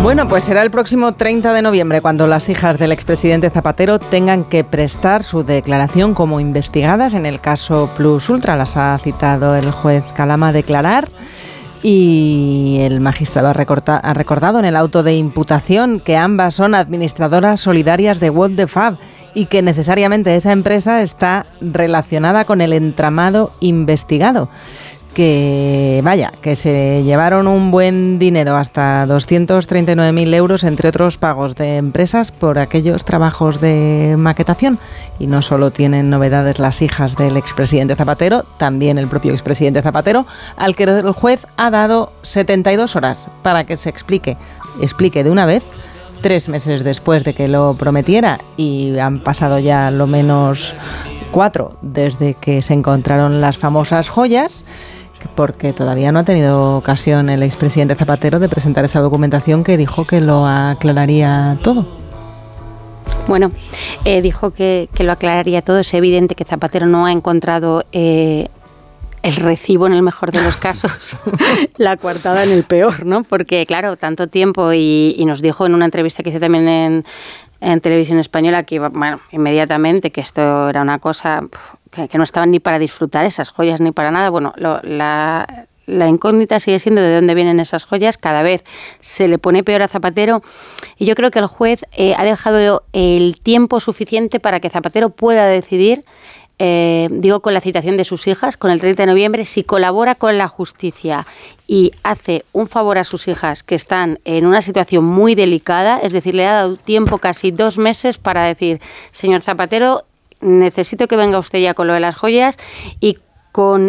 Bueno, pues será el próximo 30 de noviembre cuando las hijas del expresidente Zapatero tengan que prestar su declaración como investigadas en el caso Plus Ultra. Las ha citado el juez Calama a declarar y el magistrado ha recordado en el auto de imputación que ambas son administradoras solidarias de What the Fab y que necesariamente esa empresa está relacionada con el entramado investigado. Que se llevaron un buen dinero, hasta 239.000 euros, entre otros pagos de empresas por aquellos trabajos de maquetación. Y no solo tienen novedades las hijas del expresidente Zapatero, también el propio expresidente Zapatero, al que el juez ha dado 72 horas para que se explique de una vez, 3 meses después de que lo prometiera, y han pasado ya lo menos 4 desde que se encontraron las famosas joyas, porque todavía no ha tenido ocasión el expresidente Zapatero de presentar esa documentación que dijo que lo aclararía todo. Bueno, dijo que lo aclararía todo. Es evidente que Zapatero no ha encontrado el recibo en el mejor de los casos, la coartada en el peor, ¿no? Porque, claro, tanto tiempo y nos dijo en una entrevista que hice también en Televisión Española que, bueno, inmediatamente que esto era una cosa que no estaban ni para disfrutar esas joyas ni para nada. Bueno, la incógnita sigue siendo de dónde vienen esas joyas. Cada vez se le pone peor a Zapatero y yo creo que el juez ha dejado el tiempo suficiente para que Zapatero pueda decidir, con la citación de sus hijas, con el 30 de noviembre, si colabora con la justicia y hace un favor a sus hijas que están en una situación muy delicada, es decir, le ha dado tiempo, casi 2 meses, para decir: señor Zapatero, necesito que venga usted ya con lo de las joyas y con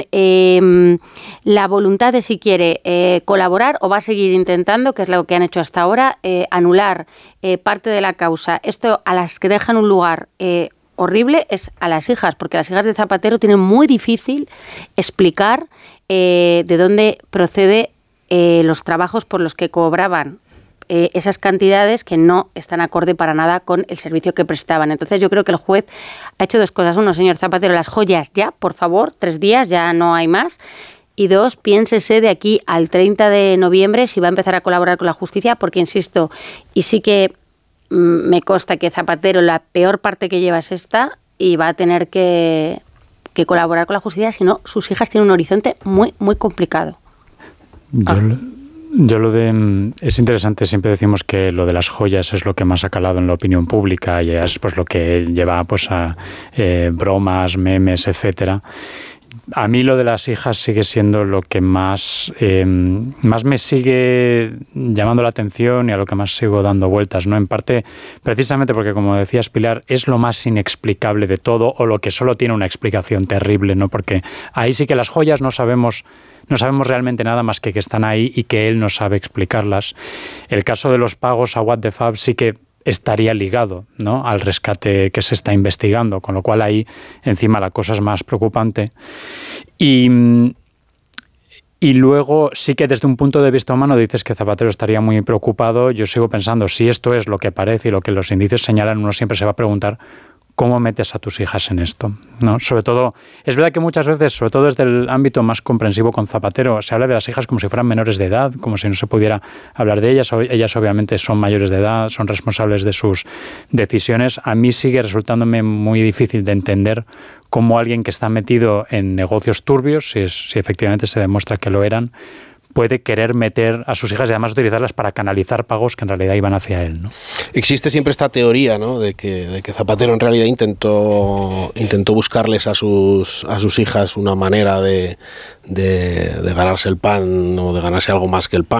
la voluntad de, si quiere, colaborar o va a seguir intentando, que es lo que han hecho hasta ahora, anular parte de la causa. Esto, a las que dejan un lugar horrible, es a las hijas, porque las hijas de Zapatero tienen muy difícil explicar de dónde procede los trabajos por los que cobraban esas cantidades que no están acorde para nada con el servicio que prestaban. Entonces yo creo que el juez ha hecho 2 cosas. 1, señor Zapatero, las joyas ya, por favor, 3 días, ya no hay más. Y 2, piénsese de aquí al 30 de noviembre si va a empezar a colaborar con la justicia, porque, insisto, y sí que me consta que Zapatero, la peor parte que lleva es esta, y va a tener que colaborar con la justicia, si no, sus hijas tienen un horizonte muy, muy complicado. Es interesante, siempre decimos que lo de las joyas es lo que más ha calado en la opinión pública y es pues lo que lleva pues a bromas, memes, etcétera. A mí lo de las hijas sigue siendo lo que más me sigue llamando la atención y a lo que más sigo dando vueltas, ¿no? En parte, precisamente porque, como decías, Pilar, es lo más inexplicable de todo, o lo que solo tiene una explicación terrible, ¿no? Porque ahí sí que las joyas no sabemos realmente nada más que están ahí y que él no sabe explicarlas. El caso de los pagos a What the Fab sí que estaría ligado, ¿no?, al rescate que se está investigando, con lo cual ahí encima la cosa es más preocupante. Y luego sí que desde un punto de vista humano dices que Zapatero estaría muy preocupado. Yo sigo pensando, si esto es lo que parece y lo que los indicios señalan, uno siempre se va a preguntar ¿cómo metes a tus hijas en esto?, ¿no? Sobre todo, es verdad que muchas veces, sobre todo desde el ámbito más comprensivo con Zapatero, se habla de las hijas como si fueran menores de edad, como si no se pudiera hablar de ellas. Ellas obviamente son mayores de edad, son responsables de sus decisiones. A mí sigue resultándome muy difícil de entender cómo alguien que está metido en negocios turbios, si efectivamente se demuestra que lo eran, puede querer meter a sus hijas y además utilizarlas para canalizar pagos que en realidad iban hacia él, ¿no? Existe siempre esta teoría, ¿no?, de que Zapatero en realidad intentó buscarles a sus hijas una manera de ganarse el pan, o de ganarse algo más que el pan.